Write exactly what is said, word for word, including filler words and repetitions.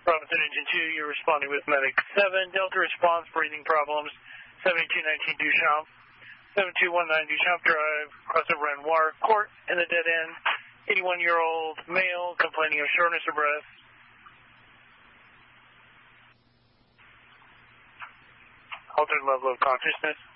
Robinson Engine two, you're responding with Medic seven. Delta response, breathing problems, seventy-two nineteen Duchamp. seventy-two nineteen Duchamp Drive, crossover Renoir Court in the dead end. eighty-one-year-old male complaining of shortness of breath. Altered level of consciousness.